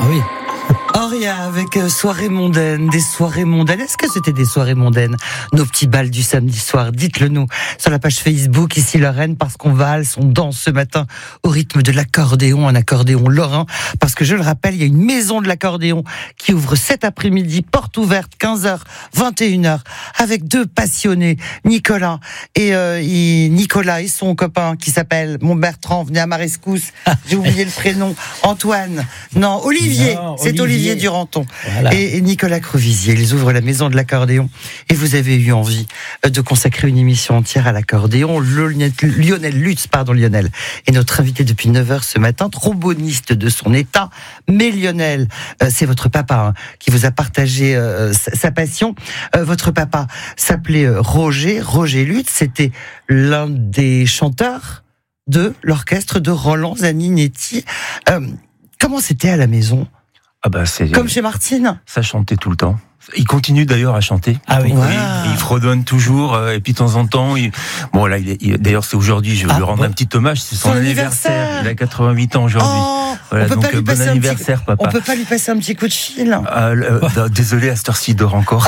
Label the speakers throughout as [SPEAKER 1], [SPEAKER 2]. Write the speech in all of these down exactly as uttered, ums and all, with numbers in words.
[SPEAKER 1] oui.
[SPEAKER 2] Auria avec euh, soirées mondaines, des soirées mondaines. Est-ce que c'était des soirées mondaines, nos petits bals du samedi soir? Dites-le nous sur la page Facebook, ici Lorraine, parce qu'on valse, on danse ce matin au rythme de l'accordéon, un accordéon lorrain. Parce que je le rappelle, il y a une maison de l'accordéon qui ouvre cet après-midi, porte ouverte, quinze heures, vingt et une heures, avec deux passionnés, Nicolas et, euh, et Nicolas et son copain qui s'appelle mon Bertrand, venez à ma rescousse. J'ai oublié le prénom. Antoine. Non, Olivier.
[SPEAKER 1] Non,
[SPEAKER 2] c'est Olivier. Olivier Duranton
[SPEAKER 1] voilà.
[SPEAKER 2] et, et Nicolas Crevisier. Ils ouvrent la maison de l'accordéon et vous avez eu envie de consacrer une émission entière à l'accordéon. Le Lionel Lutz, pardon Lionel, est notre invité depuis neuf heures ce matin, tromboniste de son état. Mais Lionel, euh, c'est votre papa hein, qui vous a partagé euh, sa, sa passion. Euh, votre papa s'appelait euh, Roger, Roger Lutz, c'était l'un des chanteurs de l'orchestre de Roland Zaninetti. Euh, comment c'était à la maison ?
[SPEAKER 3] Ah bah c'est
[SPEAKER 2] Comme chez Martine.
[SPEAKER 3] Ça chantait tout le temps. Il continue d'ailleurs à chanter.
[SPEAKER 1] Ah oui.
[SPEAKER 2] Wow.
[SPEAKER 3] Il, il fredonne toujours euh, et puis de temps en temps. Il... Bon là, il est, il... d'ailleurs c'est aujourd'hui. Je veux
[SPEAKER 2] Ah,
[SPEAKER 3] lui rendre
[SPEAKER 2] bon.
[SPEAKER 3] un petit hommage. C'est son,
[SPEAKER 2] Son
[SPEAKER 3] anniversaire.
[SPEAKER 2] anniversaire.
[SPEAKER 3] Il a quatre-vingt-huit ans aujourd'hui.
[SPEAKER 2] Oh,
[SPEAKER 3] voilà,
[SPEAKER 2] on peut
[SPEAKER 3] donc
[SPEAKER 2] pas lui
[SPEAKER 3] bon
[SPEAKER 2] passer
[SPEAKER 3] anniversaire,
[SPEAKER 2] un petit...
[SPEAKER 3] papa.
[SPEAKER 2] On peut pas lui passer un petit coup de fil.
[SPEAKER 3] Ah, euh, euh, désolé, à cette heure-ci, il dort encore.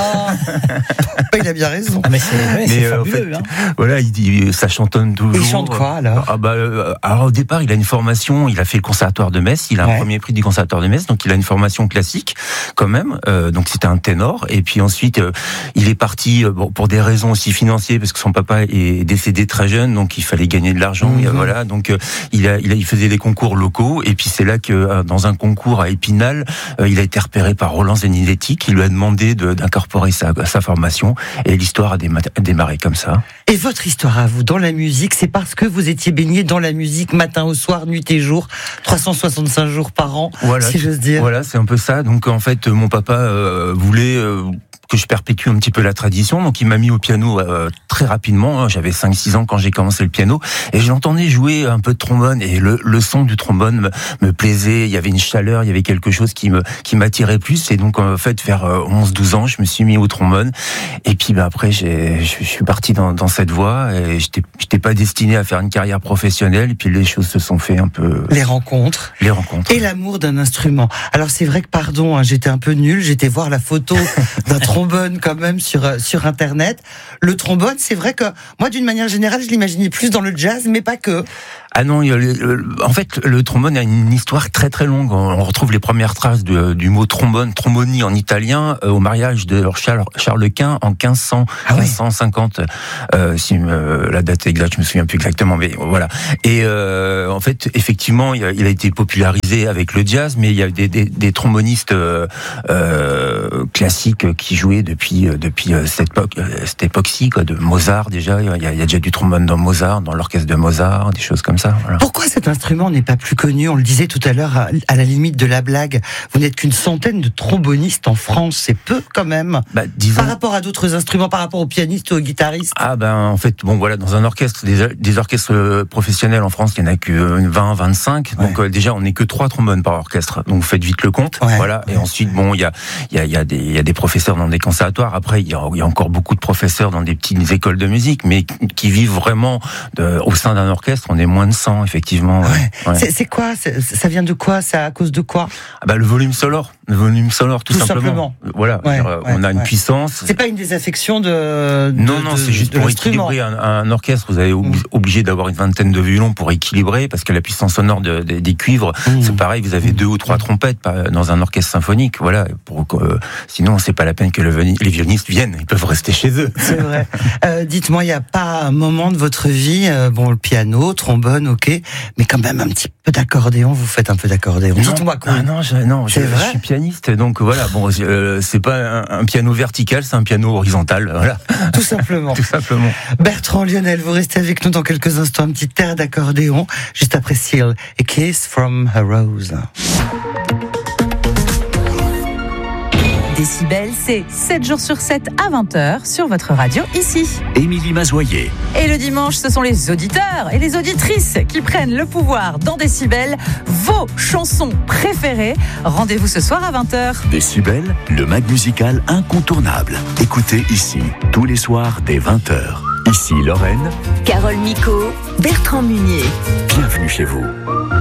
[SPEAKER 2] Oh, il a bien raison.
[SPEAKER 1] Ah mais c'est, ouais, c'est
[SPEAKER 3] Mais euh, en
[SPEAKER 1] fabuleux.
[SPEAKER 3] fait,
[SPEAKER 1] Hein.
[SPEAKER 3] Voilà, il dit, ça chantonne toujours.
[SPEAKER 2] Il chante quoi alors?
[SPEAKER 3] Ah bah, euh, alors au départ, il a une formation. Il a fait le conservatoire de Metz. Il a
[SPEAKER 2] Ouais.
[SPEAKER 3] un premier prix du conservatoire de Metz, donc il a une formation classique quand même. Euh, donc c'était un ténor. Et puis ensuite, euh, il est parti euh, bon, pour des raisons aussi financières, parce que son papa est décédé très jeune, donc il fallait gagner de l'argent.
[SPEAKER 2] Mmh.
[SPEAKER 3] Et, euh, voilà, donc euh, il a, il a, il faisait des concours locaux. Et puis c'est là que euh, dans un concours à Épinal, euh, il a été repéré par Roland Zaninetti, qui lui a demandé de, d'incorporer sa, sa formation. Et l'histoire a déma- démarré comme ça.
[SPEAKER 2] Et votre histoire à vous dans la musique, c'est parce que vous étiez baigné dans la musique matin au soir, nuit et jour, trois cent soixante-cinq jours par an,
[SPEAKER 3] Voilà,
[SPEAKER 2] si j'ose dire.
[SPEAKER 3] Voilà, c'est un peu ça. Donc en fait, mon papa euh, voulait euh, que je perpétue un petit peu la tradition, donc il m'a mis au piano euh, très rapidement. J'avais cinq six ans quand j'ai commencé le piano, et je l'entendais jouer un peu de trombone, et le, le son du trombone me, me plaisait. Il y avait une chaleur, il y avait quelque chose qui me qui m'attirait plus, et donc en fait vers onze douze ans, je me suis mis au trombone. Et puis bah, après, j'ai, je suis parti dans, dans cette voie, et j'étais j'étais pas destiné à faire une carrière professionnelle. Et puis les choses se sont fait un peu.
[SPEAKER 2] Les rencontres.
[SPEAKER 3] Les rencontres.
[SPEAKER 2] Et l'amour d'un instrument. Alors c'est vrai que, pardon, hein, j'étais un peu nulle, j'étais voir la photo d'un trombone quand même sur, sur Internet. Le trombone, c'est vrai que moi, d'une manière générale, je l'imaginais plus dans le jazz, mais pas que.
[SPEAKER 3] Ah non, il y a le- le- en fait, le trombone a une histoire très très longue. On retrouve les premières traces de, du mot trombone, tromboni en italien, euh, au mariage de Charles, Charles Quint en quinze cents,
[SPEAKER 2] Ah ouais.
[SPEAKER 3] quinze cent cinquante. Euh, si euh, la date exacte, je me souviens plus exactement, mais voilà. Et euh, en fait, effectivement, il a, il a été popularisé avec le jazz, mais il y a des, des, des trombonistes euh, euh, classiques qui jouaient depuis depuis cette époque, cette époque-ci, quoi, de Mozart déjà. Il y a, il y a déjà du trombone dans Mozart, dans l'orchestre de Mozart, des choses comme ça. Voilà.
[SPEAKER 2] Pourquoi cet instrument n'est pas plus connu? On le disait tout à l'heure, à, à la limite de la blague. Vous n'êtes qu'une centaine de trombonistes en France. C'est peu quand même.
[SPEAKER 3] Bah, disons.
[SPEAKER 2] Par rapport à d'autres instruments, par rapport aux pianistes ou aux guitaristes.
[SPEAKER 3] Ah ben en fait bon voilà, dans un orchestre, des, des orchestres professionnels en France, il y en a que vingt vingt-cinq, donc
[SPEAKER 2] Ouais.
[SPEAKER 3] euh, déjà on n'est que trois trombones par orchestre, donc vous faites vite le compte.
[SPEAKER 2] Ouais.
[SPEAKER 3] Voilà. Et
[SPEAKER 2] Ouais.
[SPEAKER 3] ensuite bon il y a il y a il y a des il y a des professeurs dans des conservatoires. Après il y a il y a encore beaucoup de professeurs dans des petites écoles de musique, mais qui vivent vraiment de, au sein d'un orchestre. On est moins de cent effectivement. Ouais. Ouais.
[SPEAKER 2] C'est, c'est quoi? C'est, ça vient de quoi? C'est à cause de quoi?
[SPEAKER 3] Ah bah le volume sonore, le volume sonore tout,
[SPEAKER 2] Tout
[SPEAKER 3] simplement.
[SPEAKER 2] simplement.
[SPEAKER 3] Voilà.
[SPEAKER 2] Ouais,
[SPEAKER 3] Dire,
[SPEAKER 2] ouais,
[SPEAKER 3] on a une
[SPEAKER 2] ouais.
[SPEAKER 3] puissance.
[SPEAKER 2] C'est pas une désaffection de, de
[SPEAKER 3] Non, non,
[SPEAKER 2] de-
[SPEAKER 3] c'est juste
[SPEAKER 2] de
[SPEAKER 3] pour
[SPEAKER 2] l'instrument.
[SPEAKER 3] équilibrer un, un orchestre. Vous avez obli- obligé d'avoir une vingtaine de violons pour équilibrer, parce que la puissance sonore de, de- des cuivres,
[SPEAKER 2] Mmh.
[SPEAKER 3] c'est pareil. Vous avez deux ou trois trompettes pas- dans un orchestre symphonique. Voilà. Pour, euh, sinon, c'est pas la peine que le, veni- les violonistes viennent. Ils peuvent rester chez eux.
[SPEAKER 2] C'est vrai. Euh, dites-moi, il n'y a pas un moment de votre vie, euh, bon, le piano, trombone, ok, mais quand même un petit peu d'accordéon. Vous faites un peu d'accordéon. Dites-moi quoi.
[SPEAKER 3] Ah non, je, non, je,
[SPEAKER 2] C'est
[SPEAKER 3] je
[SPEAKER 2] vrai
[SPEAKER 3] suis pianiste, donc voilà. Bon, euh, c'est pas un, un piano vertical, c'est un piano horizontal. Voilà,
[SPEAKER 2] Tout simplement.
[SPEAKER 3] tout simplement.
[SPEAKER 2] Bertrand, Lionel, vous restez avec nous dans quelques instants. Un petit air d'accordéon, juste après Seal, A Kiss from a Rose.
[SPEAKER 4] Décibel, c'est sept jours sur sept à vingt heures sur votre radio ici.
[SPEAKER 5] Émilie Mazoyer.
[SPEAKER 4] Et le dimanche, ce sont les auditeurs et les auditrices qui prennent le pouvoir dans Décibel, vos chansons préférées. Rendez-vous ce soir à vingt heures.
[SPEAKER 5] Décibel, le mag musical incontournable. Écoutez ici, tous les soirs dès vingt heures. Ici Lorraine,
[SPEAKER 6] Carole Micot, Bertrand Munier.
[SPEAKER 5] bienvenue chez vous.